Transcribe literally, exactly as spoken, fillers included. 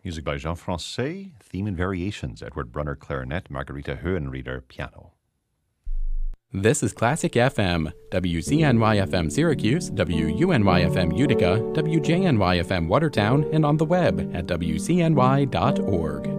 Music by Jean Francais, theme and variations, Edward Brunner clarinet, Margarita Hohenrieder piano. This is Classic F M, W C N Y F M Syracuse, W U N Y F M Utica, W J N Y F M Watertown, and on the web at W C N Y dot org.